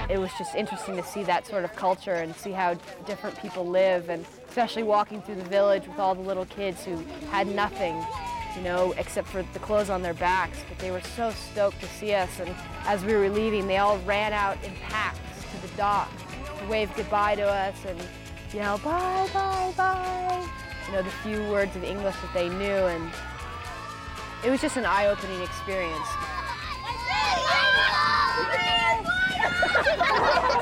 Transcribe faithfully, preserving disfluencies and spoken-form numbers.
it was just interesting to see that sort of culture and see how different people live, and especially walking through the village with all the little kids who had nothing, you know, except for the clothes on their backs. But they were so stoked to see us, and as we were leaving, they all ran out in packs to the dock to wave goodbye to us and yell, bye, bye, bye. You know, the few words of English that they knew, and it was just an eye-opening experience.